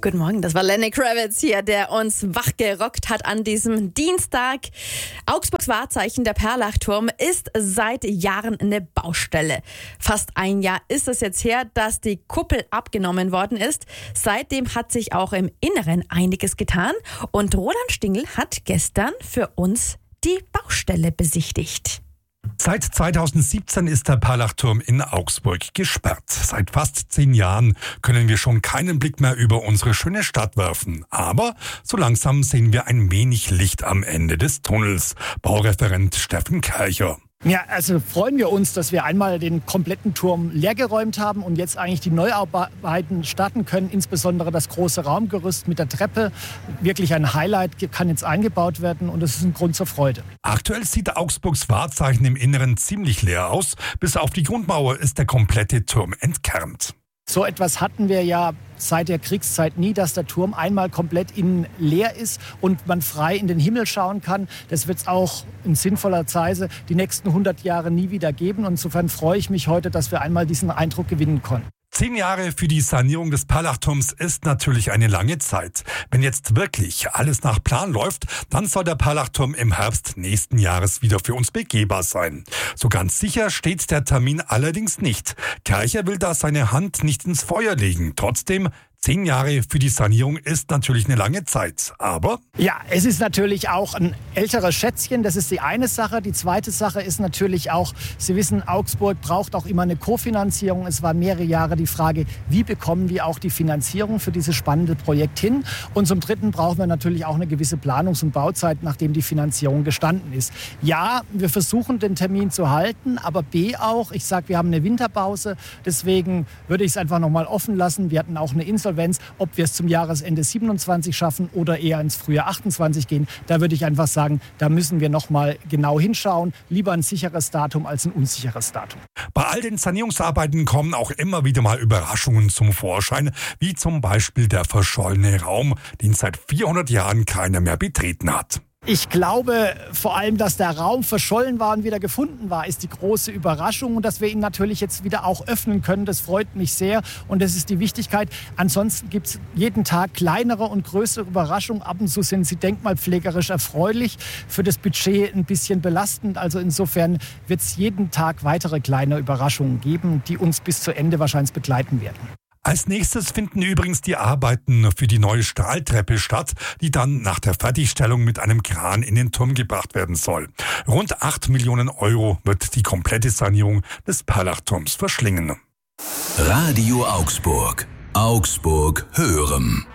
Guten Morgen, das war Lenny Kravitz hier, der uns wachgerockt hat an diesem Dienstag. Augsburgs Wahrzeichen, der Perlachturm, ist seit Jahren eine Baustelle. Fast ein Jahr ist es jetzt her, dass die Kuppel abgenommen worden ist. Seitdem hat sich auch im Inneren einiges getan. Und Roland Stingl hat gestern für uns die Baustelle besichtigt. Seit 2017 ist der Perlachturm in Augsburg gesperrt. Seit fast 10 Jahren können wir schon keinen Blick mehr über unsere schöne Stadt werfen. Aber so langsam sehen wir ein wenig Licht am Ende des Tunnels. Baureferent Steffen Kercher. Ja, also freuen wir uns, dass wir einmal den kompletten Turm leergeräumt haben und jetzt eigentlich die Neuarbeiten starten können. Insbesondere das große Raumgerüst mit der Treppe. Wirklich ein Highlight kann jetzt eingebaut werden und es ist ein Grund zur Freude. Aktuell sieht Augsburgs Wahrzeichen im Inneren ziemlich leer aus. Bis auf die Grundmauer ist der komplette Turm entkernt. So etwas hatten wir ja seit der Kriegszeit nie, dass der Turm einmal komplett innen leer ist und man frei in den Himmel schauen kann. Das wird es auch in sinnvoller Weise die nächsten 100 Jahre nie wieder geben. Und insofern freue ich mich heute, dass wir einmal diesen Eindruck gewinnen konnten. 10 Jahre für die Sanierung des Perlachturms ist natürlich eine lange Zeit. Wenn jetzt wirklich alles nach Plan läuft, dann soll der Perlachturm im Herbst nächsten Jahres wieder für uns begehbar sein. So ganz sicher steht der Termin allerdings nicht. Kercher will da seine Hand nicht ins Feuer legen. Trotzdem, 10 Jahre für die Sanierung ist natürlich eine lange Zeit, aber... Ja, es ist natürlich auch ein älteres Schätzchen, das ist die eine Sache. Die zweite Sache ist natürlich auch, Sie wissen, Augsburg braucht auch immer eine Kofinanzierung. Es war mehrere Jahre die Frage, wie bekommen wir auch die Finanzierung für dieses spannende Projekt hin? Und zum Dritten brauchen wir natürlich auch eine gewisse Planungs- und Bauzeit, nachdem die Finanzierung gestanden ist. Ja, wir versuchen den Termin zu halten, aber B auch, ich sage, wir haben eine Winterpause, deswegen würde ich es einfach nochmal offen lassen. Wir hatten auch eine Insolvenz. Ob wir es zum Jahresende 27 schaffen oder eher ins Frühjahr 28 gehen, da würde ich einfach sagen, da müssen wir noch mal genau hinschauen. Lieber ein sicheres Datum als ein unsicheres Datum. Bei all den Sanierungsarbeiten kommen auch immer wieder mal Überraschungen zum Vorschein, wie zum Beispiel der verschollene Raum, den seit 400 Jahren keiner mehr betreten hat. Ich glaube vor allem, dass der Raum verschollen war und wieder gefunden war, ist die große Überraschung. Und dass wir ihn natürlich jetzt wieder auch öffnen können, das freut mich sehr. Und das ist die Wichtigkeit. Ansonsten gibt es jeden Tag kleinere und größere Überraschungen. Ab und zu sind sie denkmalpflegerisch erfreulich, für das Budget ein bisschen belastend. Also insofern wird es jeden Tag weitere kleine Überraschungen geben, die uns bis zu Ende wahrscheinlich begleiten werden. Als nächstes finden übrigens die Arbeiten für die neue Stahltreppe statt, die dann nach der Fertigstellung mit einem Kran in den Turm gebracht werden soll. Rund 8 Millionen Euro wird die komplette Sanierung des Perlachturms verschlingen. Radio Augsburg. Augsburg hören.